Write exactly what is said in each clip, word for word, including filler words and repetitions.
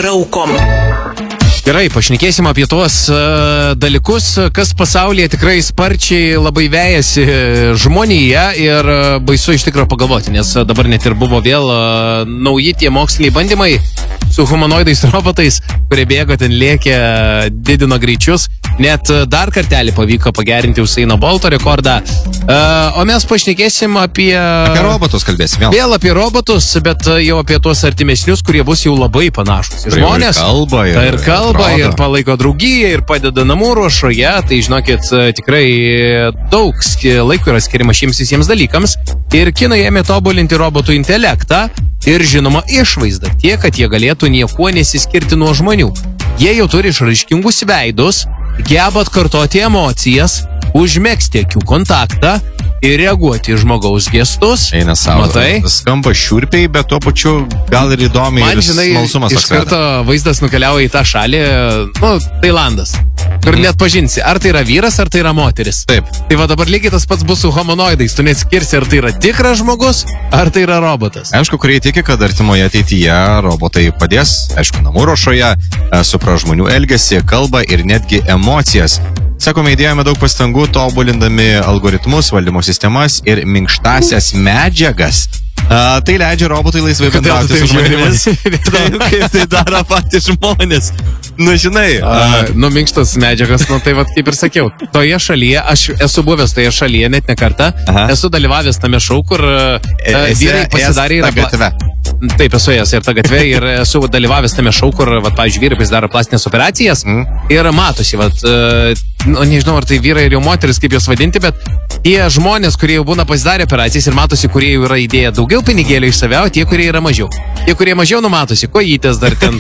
Raukom. Gerai, pašnekėsim apie tuos uh, dalykus, kas pasaulyje tikrai sparčiai labai vejasi žmonėje ir uh, baisu iš tikrųjų pagalvoti, nes dabar net ir buvo vėl uh, nauji tie moksliniai bandymai su humanoidais robotais, kurie bėgo ten lėkė, didino greičius. Net dar kartelį pavyko pagerinti Usaino Bolto rekordą. Uh, o mes pašnekėsim apie... Apie robotus kalbėsim vėl. Vėl apie robotus, bet jau apie tuos artimesnius, kurie bus jau labai panašus. Žmonės ir kalba, ir, ir, kalba, ir, ir palaiko draugiją, ir padeda namų ruošoje. Tai žinokit, tikrai daug laiko yra skiriama šiems visiems dalykams. Ir kinai ėmė tobulinti robotų intelektą ir žinoma išvaizdą, tiek, kad jie galėtų niekuo nesiskirti nuo žmonių. Jie jau turi išraiškingus veidus, geba atkartoti emocijas, užmegzti akių kontaktą ir reaguoti į žmogaus gestus. Eina savo. Matai? Skamba šiurpiai, bet tuo pačiu gal ir įdomiai. Man, ir žinai, smalsumas iš karto vaizdas nukeliauja į tą šalį, nu, Tailandas, kur net pažinsi, ar tai yra vyras, ar tai yra moteris. Taip. Tai va dabar lygiai tas pats bus su humanoidais. Tu neatskirsi, ar tai yra tikras žmogus, ar tai yra robotas. Aišku, kurie tiki, kad artimoje ateityje robotai padės, aišku, namų ruošoje, supras žmonių elgesį, kalbą ir netgi emocijas. Sakome, įdėjome daug pastangų tobulindami algoritmus, valdymo sistemas ir minkštasias medžiagas. A, tai leidžia robotai laisvai bendrauti su žmonėmis. Taip, kaip tai daro patys žmonės. Nu, žinai. A, a, nu, minkštas medžiagas, nu, tai vat kaip ir sakiau. Toje šalyje, aš esu buvęs toje šalyje net ne kartą. Aha. Esu dalyvavęs tame šou, kur e, vyrai pasidarė ir... gatve. Taip, esu ėjęs ir tą gatvę ir esu dalyvavęs tame šou, kur, vat, pavyzdžiui, vyrai pasidaro plastinės operacijas mm. ir matosi, vat, nu, nežinau, ar tai vyrai ir jau moteris, kaip jos vadinti, bet tie žmonės, kurie jau būna pasidarę operacijas ir matosi, kurie jau yra įdėję daugiau pinigėlių iš savę, o tie, kurie yra mažiau. Tie, kurie mažiau, numatosi, kojytės dar ten,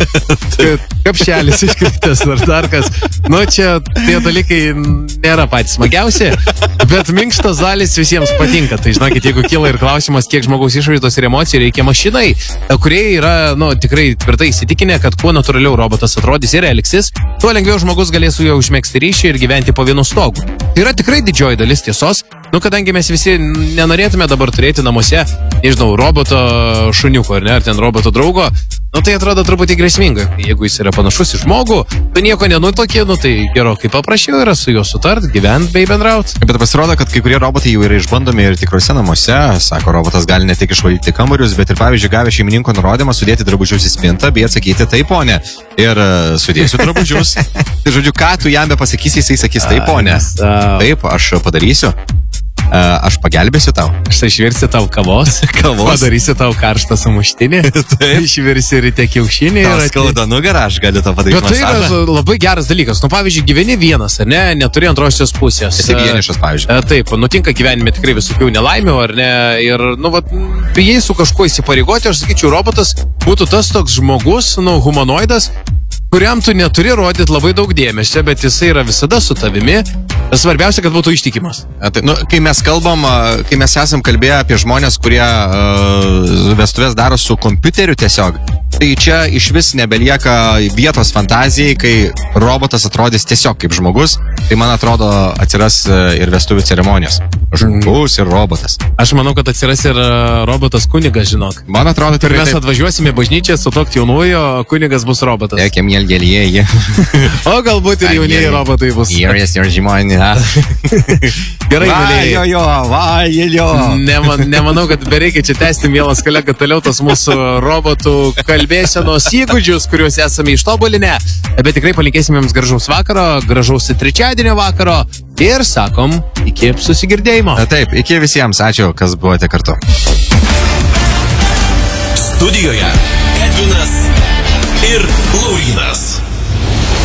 kapšelis iškritęs ar dar kas. Nu, čia tie dalykai nėra patys smagiausi, bet minkštos dalys visiems patinka. Tai žinokit, jeigu kyla ir klausimas, kiek žmogaus išvaizdos ir emocijų reikia mašinai, kurie yra, nu, tikrai tvirtai įsitikinę, kad kuo natūraliau robotas atrodys ir elgsis, tuo lengviau žmogus galės su juo užmegzti ryšį ir gyventi po vienu stogu. Tai yra tikrai didžioji dalis tiesos, nu, kadangi mes visi nenorėtume dabar turėti namuose, nežinau, roboto šuniuko, ar ne, ar ten roboto draugo, nu, tai atrodo truputį grėsmingai. Jeigu jis yra panašus į žmogų, tu nieko nenutokė, nu, tai gerokai paprasčiau yra su juo sutart, gyvent bei bendraut. Bet pasirodo, kad kai kurie robotai jau yra išbandomi ir tikrose namuose. Sako, robotas gali ne tik išvalyti kambarius, bet ir, pavyzdžiui, gavę šeimininko nurodymą sudėti drabužius į spintą, bei atsakyti taip, ponė. Ir uh, sudėsiu drabužius. Tai žodžiu, ką tu jam be pasakysi, jisai sakys taip, ponė. Taip, aš padarysiu. Uh, aš pagelbėsiu tau. Aš išvirsiu tau kavos. Kavos. Padarysiu tau karštą sumuštinį. Išvirsiu ryte kiaušinį. Tau skauda nugarą, aš galiu tau padaryti. Bet tai yra labai geras dalykas. Nu, pavyzdžiui, gyveni vienas, ar ne? Neturi antrosios pusės. Esi vienišas, pavyzdžiui. Taip, nutinka gyvenime tikrai visokių nelaimių, ar ne? Ir, nu, vat, bijai su kažkuo įsipareigoti, aš sakyčiau, robotas būtų tas toks žmogus, nu, humanoidas, kuriam tu neturi rodyti labai daug dėmesio, bet jisai yra visada su tavimi. Svarbiausia, kad būtų ištikimas. Tai, nu, kai mes kalbam, kai mes esam kalbėję apie žmonės, kurie uh, vestuvės daro su kompiuteriu tiesiog, tai čia iš vis nebelieka vietos fantazijai, kai robotas atrodys tiesiog kaip žmogus, tai man atrodo atsiras ir vestuvių ceremonijos. Žmogus ir robotas. Aš manau, kad atsiras ir robotas kunigas, žinok. Man atrodo, tai mes taip... atvažiuosime bažnyčią su tokti jaunuoju, o kunigas bus robotas. Ekia mielgėlieji. O galbūt ir jaunieji robotai bus. Jerės ir žmonė. Gerai, mėlyje. Jo, jo, va, jo. Neman, nemanau, kad bereikia čia tęsti, mielas kolega, toliau tas mūsų robotų kalbėsenos įgūdžius, kuriuos esame ištobulinę. Bet tikrai palinkėsime jums gražaus vakaro, gražaus trečiadienio vakaro ir sakom, iki susigirdėjimo. Taip, iki visiems. Ačiū, kas buvote kartu. Studijoje Edvinas ir Laurynas.